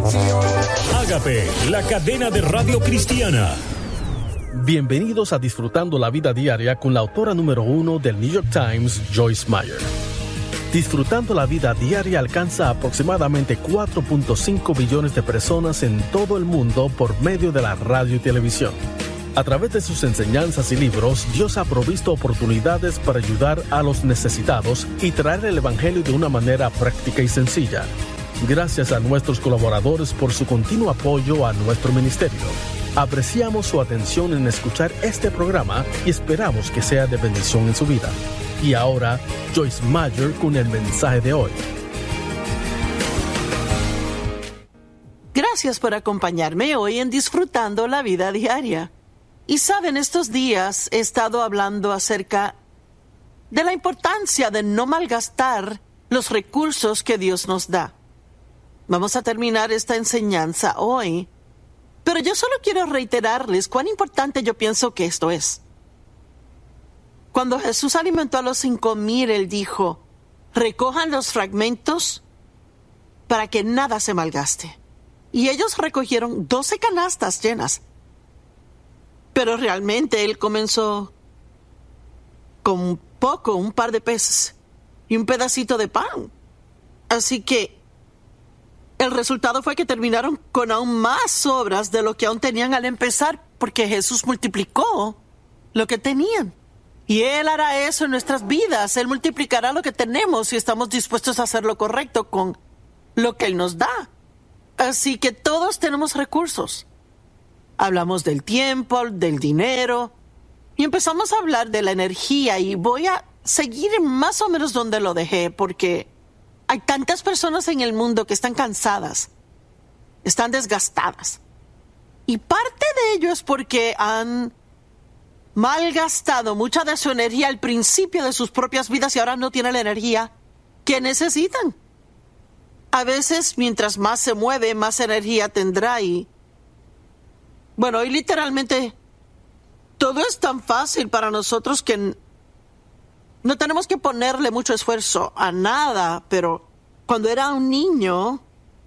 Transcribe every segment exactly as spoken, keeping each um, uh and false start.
Ágape, la cadena de radio cristiana. Bienvenidos a Disfrutando la Vida Diaria con la autora número uno del New York Times, Joyce Meyer. Disfrutando la Vida Diaria alcanza aproximadamente cuatro punto cinco billones de personas en todo el mundo por medio de la radio y televisión. A través de sus enseñanzas y libros, Dios ha provisto oportunidades para ayudar a los necesitados y traer el Evangelio de una manera práctica y sencilla. Gracias a nuestros colaboradores por su continuo apoyo a nuestro ministerio. Apreciamos su atención en escuchar este programa y esperamos que sea de bendición en su vida. Y ahora, Joyce Meyer con el mensaje de hoy. Gracias por acompañarme hoy en Disfrutando la Vida Diaria. Y saben, estos días he estado hablando acerca de la importancia de no malgastar los recursos que Dios nos da. Vamos a terminar esta enseñanza hoy, pero yo solo quiero reiterarles cuán importante yo pienso que esto es. Cuando Jesús alimentó a los cinco mil, Él dijo, recojan los fragmentos para que nada se malgaste. Y ellos recogieron doce canastas llenas. Pero realmente Él comenzó con poco, un par de peces y un pedacito de pan. Así que el resultado fue que terminaron con aún más sobras de lo que aún tenían al empezar, porque Jesús multiplicó lo que tenían. Y Él hará eso en nuestras vidas. Él multiplicará lo que tenemos si estamos dispuestos a hacer lo correcto con lo que Él nos da. Así que todos tenemos recursos. Hablamos del tiempo, del dinero, y empezamos a hablar de la energía, y voy a seguir más o menos donde lo dejé, porque hay tantas personas en el mundo que están cansadas, están desgastadas. Y parte de ello es porque han malgastado mucha de su energía al principio de sus propias vidas y ahora no tienen la energía que necesitan. A veces, mientras más se mueve, más energía tendrá. Y bueno, hoy literalmente todo es tan fácil para nosotros que no tenemos que ponerle mucho esfuerzo a nada, pero cuando era un niño,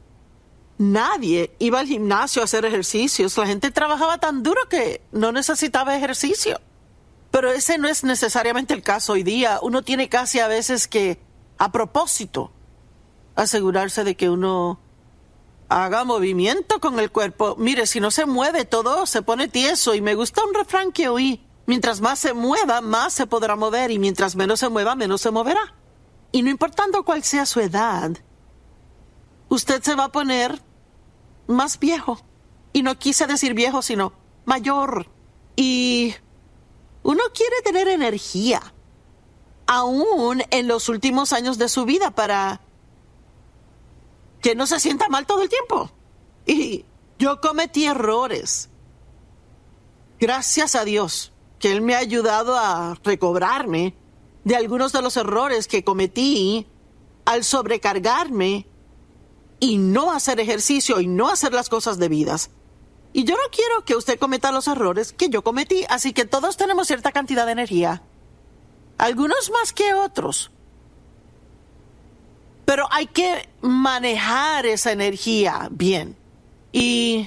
nadie iba al gimnasio a hacer ejercicios. La gente trabajaba tan duro que no necesitaba ejercicio. Pero ese no es necesariamente el caso hoy día. Uno tiene casi a veces que, a propósito, asegurarse de que uno haga movimiento con el cuerpo. Mire, si no se mueve, todo se pone tieso. Y me gusta un refrán que oí. Mientras más se mueva, más se podrá mover, y mientras menos se mueva, menos se moverá. Y no importando cuál sea su edad, usted se va a poner más viejo. Y no quise decir viejo, sino mayor. Y uno quiere tener energía, aún en los últimos años de su vida, para que no se sienta mal todo el tiempo. Y yo cometí errores. Gracias a Dios que Él me ha ayudado a recobrarme de algunos de los errores que cometí al sobrecargarme y no hacer ejercicio y no hacer las cosas debidas. Y yo no quiero que usted cometa los errores que yo cometí, así que todos tenemos cierta cantidad de energía. Algunos más que otros. Pero hay que manejar esa energía bien. Y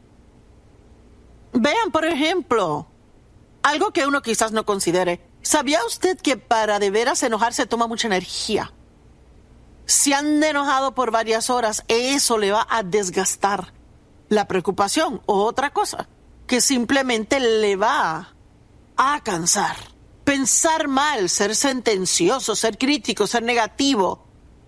vean, por ejemplo, algo que uno quizás no considere. ¿Sabía usted que para de veras enojarse toma mucha energía? Si han enojado por varias horas, eso le va a desgastar. La preocupación o otra cosa que simplemente le va a cansar. Pensar mal, ser sentencioso, ser crítico, ser negativo.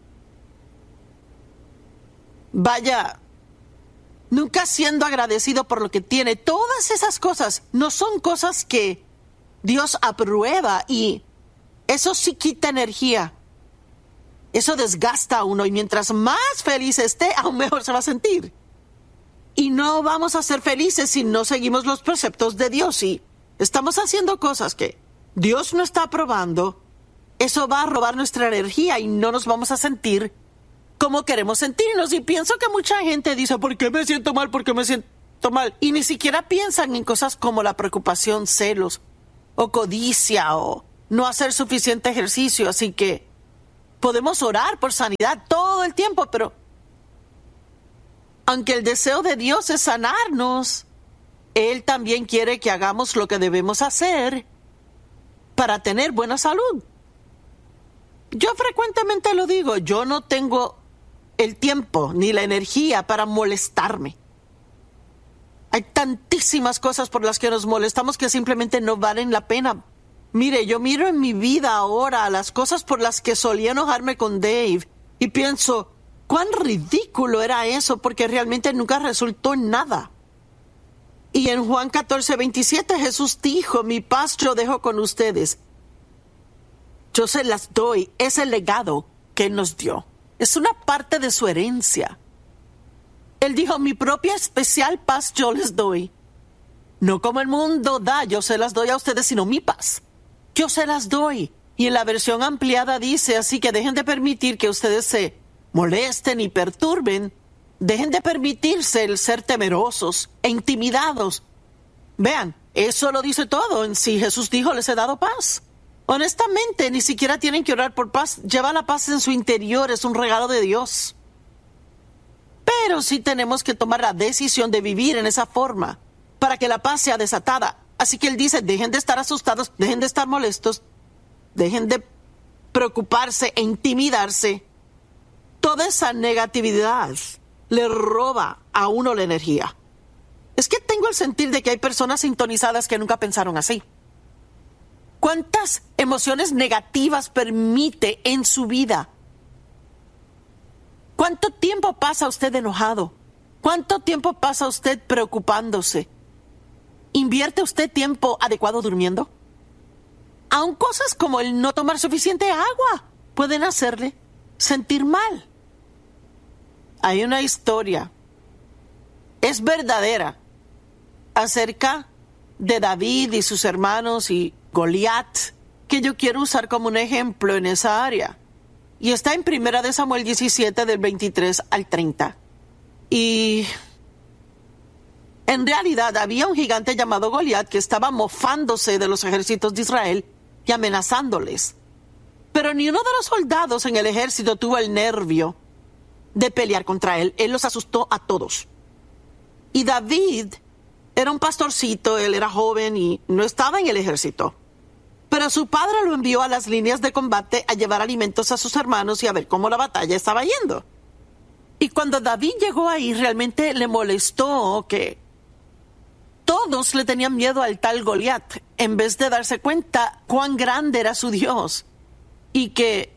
Vaya, nunca siendo agradecido por lo que tiene. Todas esas cosas no son cosas que Dios aprueba, y eso sí quita energía. Eso desgasta a uno, y mientras más feliz esté, aún mejor se va a sentir. Y no vamos a ser felices si no seguimos los preceptos de Dios. Y estamos haciendo cosas que Dios no está aprobando. Eso va a robar nuestra energía y no nos vamos a sentir como queremos sentirnos. Y pienso que mucha gente dice, ¿por qué me siento mal? ¿Por qué me siento mal? Y ni siquiera piensan en cosas como la preocupación, celos, o codicia, o no hacer suficiente ejercicio. Así que podemos orar por sanidad todo el tiempo, pero Aunque el deseo de Dios es sanarnos, Él también quiere que hagamos lo que debemos hacer para tener buena salud. Yo frecuentemente lo digo, yo no tengo el tiempo ni la energía para molestarme. Hay tantísimas cosas por las que nos molestamos que simplemente no valen la pena. Mire, yo miro en mi vida ahora las cosas por las que solía enojarme con Dave y pienso, cuán ridículo era eso, porque realmente nunca resultó en nada. Y en Juan catorce veintisiete Jesús dijo, mi paz yo dejo con ustedes. Yo se las doy, es el legado que Él nos dio. Es una parte de su herencia. Él dijo, mi propia especial paz yo les doy. No como el mundo da, yo se las doy a ustedes, sino mi paz. Yo se las doy. Y en la versión ampliada dice, así que dejen de permitir que ustedes se molesten y perturben. Dejen de permitirse el ser temerosos e intimidados. Vean, eso lo dice todo. En sí Jesús dijo, les he dado paz. Honestamente, ni siquiera tienen que orar por paz. Lleva la paz en su interior, es un regalo de Dios. Pero sí tenemos que tomar la decisión de vivir en esa forma para que la paz sea desatada. Así que Él dice, dejen de estar asustados, dejen de estar molestos, dejen de preocuparse e intimidarse. Toda esa negatividad le roba a uno la energía. Es que tengo el sentir de que hay personas sintonizadas que nunca pensaron así. ¿Cuántas emociones negativas permite en su vida? ¿Cuánto tiempo pasa usted enojado? ¿Cuánto tiempo pasa usted preocupándose? ¿Invierte usted tiempo adecuado durmiendo? Aún cosas como el no tomar suficiente agua pueden hacerle sentir mal. Hay una historia, es verdadera, acerca de David y sus hermanos y Goliat, que yo quiero usar como un ejemplo en esa área. Y está en Primera de Samuel diecisiete, del veintitrés al treinta. Y en realidad había un gigante llamado Goliat que estaba mofándose de los ejércitos de Israel y amenazándoles. Pero ni uno de los soldados en el ejército tuvo el nervio de pelear contra él. Él los asustó a todos. Y David era un pastorcito, él era joven y no estaba en el ejército. Pero su padre lo envió a las líneas de combate a llevar alimentos a sus hermanos y a ver cómo la batalla estaba yendo. Y cuando David llegó ahí, realmente le molestó que todos le tenían miedo al tal Goliat, en vez de darse cuenta cuán grande era su Dios y que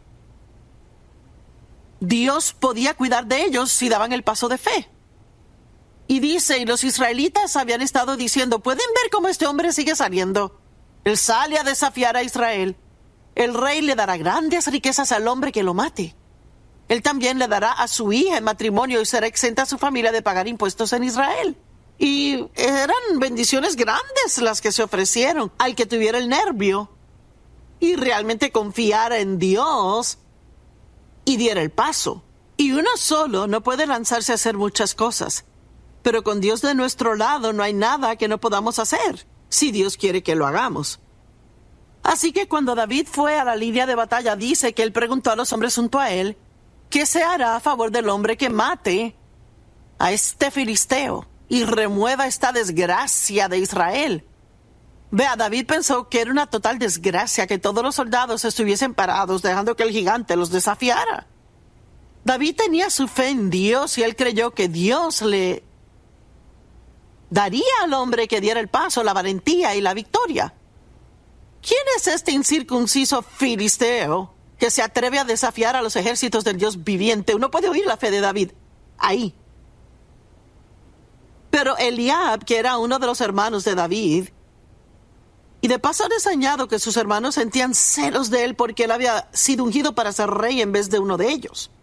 Dios podía cuidar de ellos si daban el paso de fe. Y dice, y los israelitas habían estado diciendo, ¿pueden ver cómo este hombre sigue saliendo? Él sale a desafiar a Israel. El rey le dará grandes riquezas al hombre que lo mate. Él también le dará a su hija en matrimonio y será exenta a su familia de pagar impuestos en Israel. Y eran bendiciones grandes las que se ofrecieron al que tuviera el nervio y realmente confiara en Dios y diera el paso. Y uno solo no puede lanzarse a hacer muchas cosas. Pero con Dios de nuestro lado no hay nada que no podamos hacer, si Dios quiere que lo hagamos. Así que cuando David fue a la línea de batalla, dice que él preguntó a los hombres junto a él, ¿qué se hará a favor del hombre que mate a este filisteo y remueva esta desgracia de Israel? Vea, David pensó que era una total desgracia que todos los soldados estuviesen parados, dejando que el gigante los desafiara. David tenía su fe en Dios y él creyó que Dios le daría al hombre que diera el paso la valentía y la victoria. ¿Quién es este incircunciso filisteo que se atreve a desafiar a los ejércitos del Dios viviente? Uno puede oír la fe de David ahí. Pero Eliab, que era uno de los hermanos de David, y de paso les añado que sus hermanos sentían celos de él porque él había sido ungido para ser rey en vez de uno de ellos.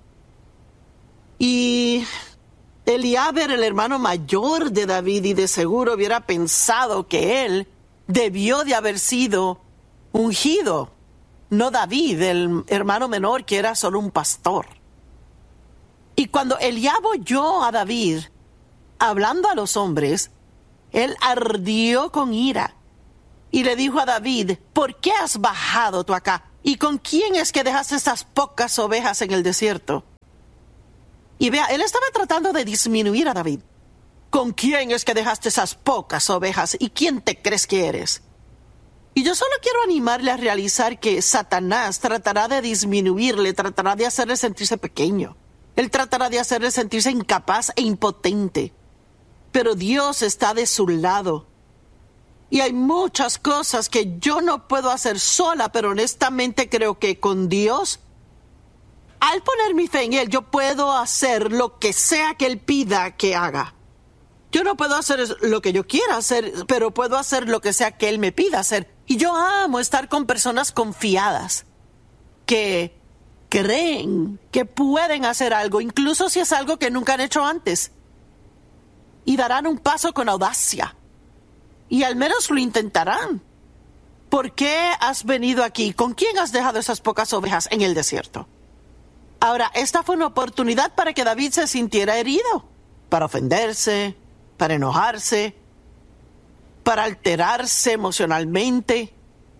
Y Eliab era el hermano mayor de David y de seguro hubiera pensado que él debió de haber sido ungido, no David, el hermano menor que era solo un pastor. Y cuando Eliab oyó a David hablando a los hombres, él ardió con ira y le dijo a David, ¿por qué has bajado tú acá? ¿Y con quién es que dejaste esas pocas ovejas en el desierto? Y vea, él estaba tratando de disminuir a David. ¿Con quién es que dejaste esas pocas ovejas? ¿Y quién te crees que eres? Y yo solo quiero animarle a realizar que Satanás tratará de disminuirle, tratará de hacerle sentirse pequeño. Él tratará de hacerle sentirse incapaz e impotente. Pero Dios está de su lado. Y hay muchas cosas que yo no puedo hacer sola, pero honestamente creo que con Dios, al poner mi fe en Él, yo puedo hacer lo que sea que Él pida que haga. Yo no puedo hacer lo que yo quiera hacer, pero puedo hacer lo que sea que Él me pida hacer. Y yo amo estar con personas confiadas, que creen que pueden hacer algo, incluso si es algo que nunca han hecho antes. Y darán un paso con audacia. Y al menos lo intentarán. ¿Por qué has venido aquí? ¿Con quién has dejado esas pocas ovejas en el desierto? Ahora, esta fue una oportunidad para que David se sintiera herido, para ofenderse, para enojarse, para alterarse emocionalmente.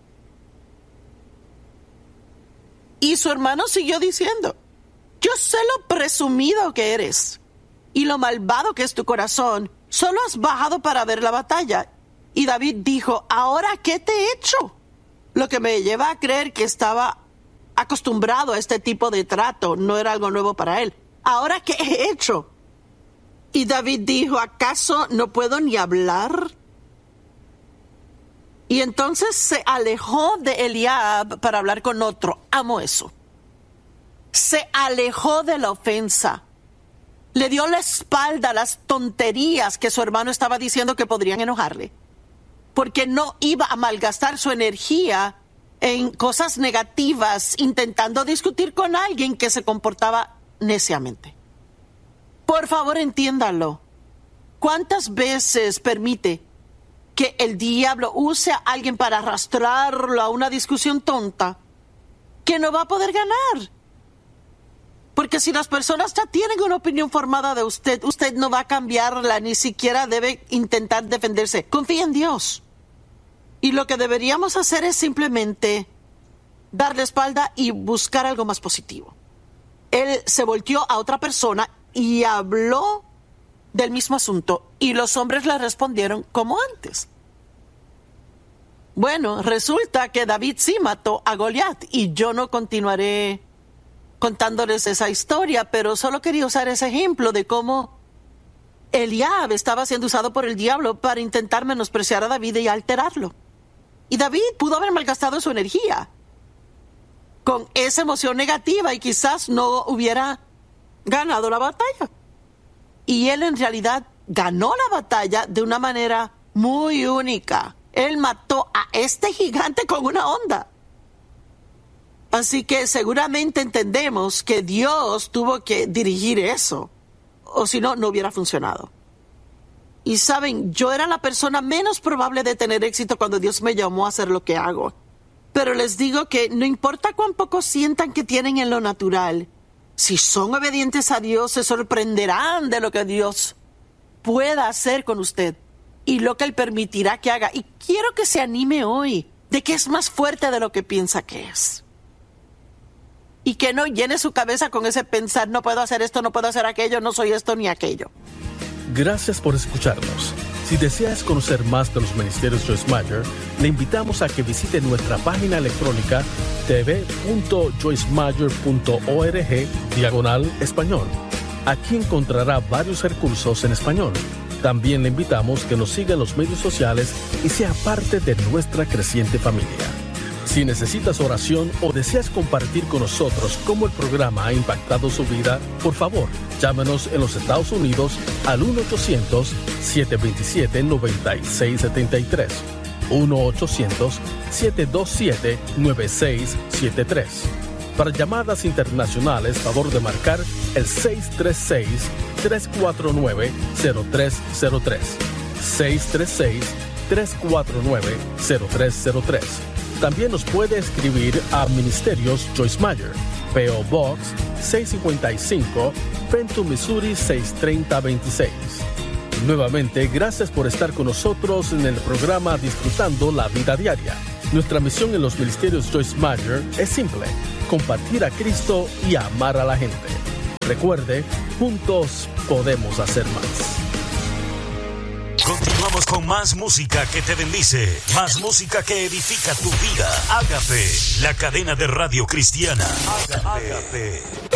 Y su hermano siguió diciendo, yo sé lo presumido que eres y lo malvado que es tu corazón. Solo has bajado para ver la batalla. Y David dijo, ¿ahora qué te he hecho? Lo que me lleva a creer que estaba acostumbrado a este tipo de trato. No era algo nuevo para él. ¿Ahora qué he hecho? Y David dijo, ¿acaso no puedo ni hablar? Y entonces se alejó de Eliab para hablar con otro. Amo eso. Se alejó de la ofensa. Le dio la espalda a las tonterías que su hermano estaba diciendo que podrían enojarle. Porque no iba a malgastar su energía en cosas negativas, intentando discutir con alguien que se comportaba neciamente. Por favor, entiéndalo. ¿Cuántas veces permite que el diablo use a alguien para arrastrarlo a una discusión tonta que no va a poder ganar? Porque si las personas ya tienen una opinión formada de usted, usted no va a cambiarla, ni siquiera debe intentar defenderse. Confía en Dios. Y lo que deberíamos hacer es simplemente darle espalda y buscar algo más positivo. Él se volteó a otra persona y habló del mismo asunto, y los hombres le respondieron como antes. Bueno, resulta que David sí mató a Goliat, y yo no continuaré contándoles esa historia, pero solo quería usar ese ejemplo de cómo Eliab estaba siendo usado por el diablo para intentar menospreciar a David y alterarlo. Y David pudo haber malgastado su energía con esa emoción negativa y quizás no hubiera ganado la batalla. Y él en realidad ganó la batalla de una manera muy única. Él mató a este gigante con una onda. Así que seguramente entendemos que Dios tuvo que dirigir eso, o si no, no hubiera funcionado. Y saben, yo era la persona menos probable de tener éxito cuando Dios me llamó a hacer lo que hago. Pero les digo que no importa cuán poco sientan que tienen en lo natural, si son obedientes a Dios, se sorprenderán de lo que Dios pueda hacer con usted y lo que Él permitirá que haga. Y quiero que se anime hoy de que es más fuerte de lo que piensa que es. Y que no llene su cabeza con ese pensar, no puedo hacer esto, no puedo hacer aquello, no soy esto ni aquello. Gracias por escucharnos. Si deseas conocer más de los ministerios Joyce Meyer, le invitamos a que visite nuestra página electrónica t v punto joyce meyer punto org diagonal español. Aquí encontrará varios recursos en español. También le invitamos que nos siga en los medios sociales y sea parte de nuestra creciente familia. Si necesitas oración o deseas compartir con nosotros cómo el programa ha impactado su vida, por favor, llámenos en los Estados Unidos al uno ochocientos, siete dos siete, nueve seis siete tres. uno ochocientos, siete dos siete, nueve seis siete tres. Para llamadas internacionales, favor de marcar el seis tres seis, tres cuatro nueve, cero tres cero tres. seis tres seis, tres cuatro nueve, cero tres cero tres. También nos puede escribir a Ministerios Joyce Meyer, P O Box seiscientos cincuenta y cinco, Fenton, Missouri seis tres cero dos seis. Nuevamente, gracias por estar con nosotros en el programa Disfrutando la Vida Diaria. Nuestra misión en los Ministerios Joyce Meyer es simple: compartir a Cristo y amar a la gente. Recuerde, juntos podemos hacer más. Continuamos con más música que te bendice, más música que edifica tu vida. Ágape, la cadena de radio cristiana. Ágape. Ágape.